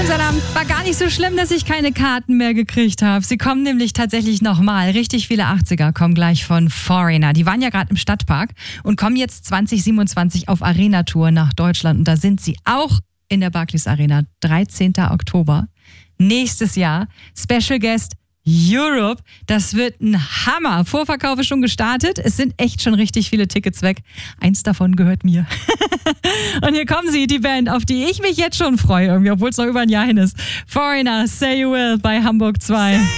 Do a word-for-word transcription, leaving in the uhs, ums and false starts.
Salam. War gar nicht so schlimm, dass ich keine Karten mehr gekriegt habe. Sie kommen nämlich tatsächlich nochmal. Richtig viele achtziger kommen gleich von Foreigner. Die waren ja gerade im Stadtpark und kommen jetzt zwanzig siebenundzwanzig auf Arena-Tour nach Deutschland. Und da sind sie auch in der Barclays Arena. dreizehnten Oktober. Nächstes Jahr. Special Guest Europe. Das wird ein Hammer. Vorverkauf ist schon gestartet. Es sind echt schon richtig viele Tickets weg. Eins davon gehört mir. Und hier kommen sie, die Band, auf die ich mich jetzt schon freue, irgendwie, obwohl es noch über ein Jahr hin ist. Foreigner, Say You Will bei Hamburg zwei.